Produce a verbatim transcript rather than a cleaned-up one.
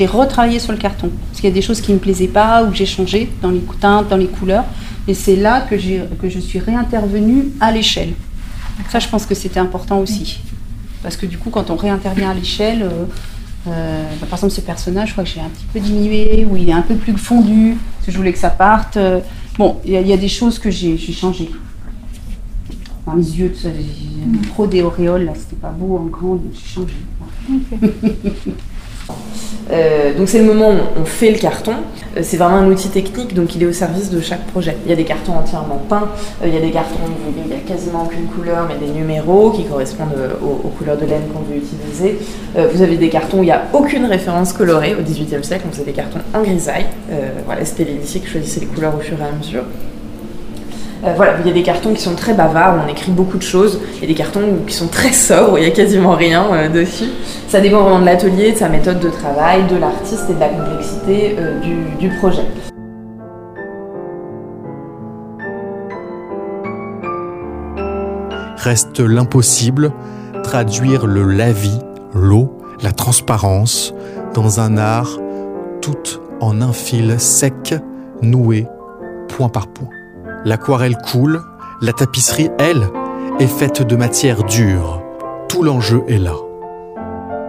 J'ai retravaillé sur le carton, parce qu'il y a des choses qui ne me plaisaient pas, ou que j'ai changé dans les teintes, dans les couleurs. Et c'est là que, j'ai, que je suis réintervenue à l'échelle. Ça, je pense que c'était important aussi. Parce que du coup, quand on réintervient à l'échelle, euh, euh, bah, par exemple, ce personnage, je crois que j'ai un petit peu diminué, ou il est un peu plus fondu, parce que je voulais que ça parte. Euh, bon, il y, y a des choses que j'ai, j'ai changées. Dans les yeux, tout ça, j'ai, j'ai trop d'auréoles, là, c'était pas beau en grand, donc j'ai changé. Okay. Euh, donc c'est le moment où on fait le carton. Euh, c'est vraiment un outil technique, donc il est au service de chaque projet. Il y a des cartons entièrement peints, euh, il y a des cartons où il n'y a quasiment aucune couleur, mais des numéros qui correspondent aux, aux couleurs de laine qu'on veut utiliser. Euh, vous avez des cartons où il n'y a aucune référence colorée. Au dix-huitième siècle, on faisait des cartons en grisaille. Euh, voilà, c'était les initiés qui choisissaient les couleurs au fur et à mesure. Euh, voilà, il y a des cartons qui sont très bavards, où on écrit beaucoup de choses, et des cartons qui sont très sobres, où il n'y a quasiment rien euh, dessus. Ça dépend vraiment de l'atelier, de sa méthode de travail, de l'artiste et de la complexité euh, du, du projet. Reste l'impossible, traduire le la-vie, l'eau, la transparence, dans un art tout en un fil sec, noué, point par point. L'aquarelle coule, la tapisserie, elle, est faite de matière dure. Tout l'enjeu est là.